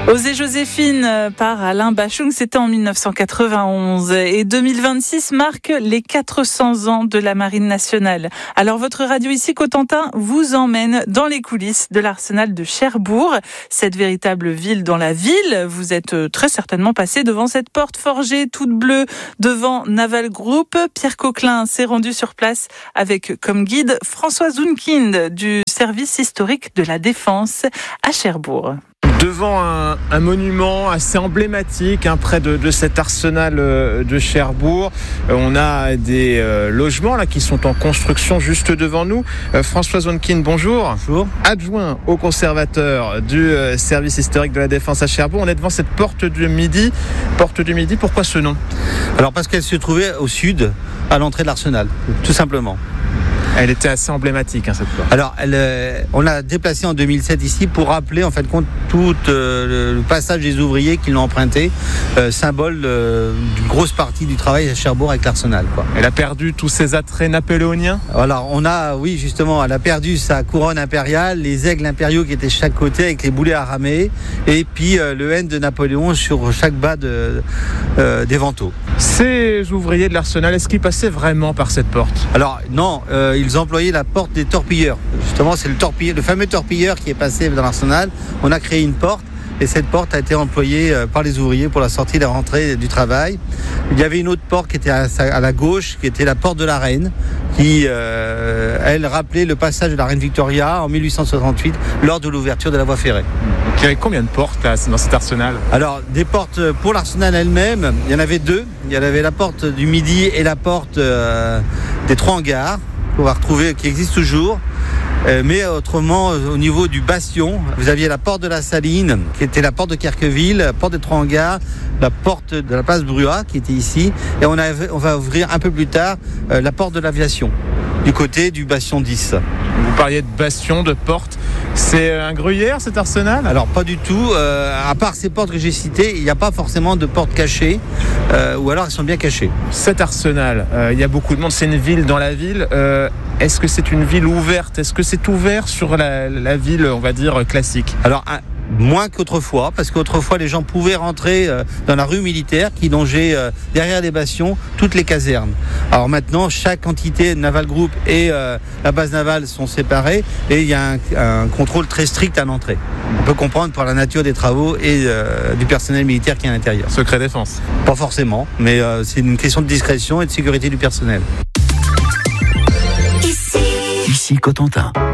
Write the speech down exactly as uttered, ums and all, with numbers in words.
Osez Joséphine par Alain Bachung, c'était en dix-neuf cent quatre-vingt-onze et deux mille vingt-six marque les quatre cents ans de la Marine nationale. Alors votre radio ici Cotentin vous emmène dans les coulisses de l'arsenal de Cherbourg, cette véritable ville dans la ville. Vous êtes très certainement passé devant cette porte forgée toute bleue devant Naval Group. Pierre Coquelin s'est rendu sur place avec comme guide François Zounkind du service historique de la Défense à Cherbourg. Devant un, un monument assez emblématique hein, près de, de cet arsenal euh, de Cherbourg, euh, on a des euh, logements là qui sont en construction juste devant nous. Euh, François Zounkind, bonjour. Bonjour. Adjoint au conservateur du euh, service historique de la Défense à Cherbourg. On est devant cette porte du Midi. Porte du Midi, pourquoi ce nom ? Alors parce qu'elle se trouvait au sud, à l'entrée de l'arsenal, tout simplement. Elle était assez emblématique, hein, cette porte. Alors, elle, euh, on l'a déplacée en deux mille sept ici pour rappeler en fait compte tout euh, le, le passage des ouvriers qui l'ont emprunté, euh, symbole euh, d'une grosse partie du travail à Cherbourg avec l'arsenal, quoi. Elle a perdu tous ses attraits napoléoniens. Alors, on a, oui, justement, elle a perdu sa couronne impériale, les aigles impériaux qui étaient de chaque côté avec les boulets à ramer, et puis euh, le N de Napoléon sur chaque bas de, euh, des vantaux. Ces ouvriers de l'arsenal, est-ce qu'ils passaient vraiment par cette porte ? Alors, non, euh, ils employaient la porte des torpilleurs. Justement, c'est le, torpilleur, le fameux torpilleur qui est passé dans l'arsenal. On a créé une porte et cette porte a été employée par les ouvriers pour la sortie et la rentrée du travail. Il y avait une autre porte qui était à, à la gauche, qui était la porte de la Reine, qui, euh, elle, rappelait le passage de la Reine Victoria en mille huit cent soixante-huit lors de l'ouverture de la voie ferrée. Il y avait combien de portes là, dans cet arsenal ? Alors, des portes pour l'arsenal elle-même, il y en avait deux. Il y avait la porte du Midi et la porte euh, des Trois Hangars, qu'on va retrouver, qui existe toujours. Euh, mais autrement, au niveau du bastion, vous aviez la porte de la Saline, qui était la porte de Querqueville, la porte des Trois Hangars, la porte de la place Bruat, qui était ici. Et on, avait, on va ouvrir un peu plus tard euh, la porte de l'aviation, du côté du bastion dix. Vous parliez de bastion, de porte. C'est un gruyère, cet arsenal ? Alors, pas du tout. Euh, à part ces portes que j'ai citées, il n'y a pas forcément de portes cachées, euh, ou alors elles sont bien cachées. Cet arsenal, euh, il y a beaucoup de monde. C'est une ville dans la ville. Euh, est-ce que c'est une ville ouverte ? Est-ce que c'est ouvert sur la, la ville, on va dire, classique ? Alors, un... moins qu'autrefois, parce qu'autrefois les gens pouvaient rentrer euh, dans la rue militaire qui longeait euh, derrière les bastions toutes les casernes. Alors maintenant, chaque entité Naval Group et euh, la base navale sont séparées et il y a un, un contrôle très strict à l'entrée. On peut comprendre par la nature des travaux et euh, du personnel militaire qui est à l'intérieur. Secret défense ? Pas forcément, mais euh, c'est une question de discrétion et de sécurité du personnel. Ici Cotentin.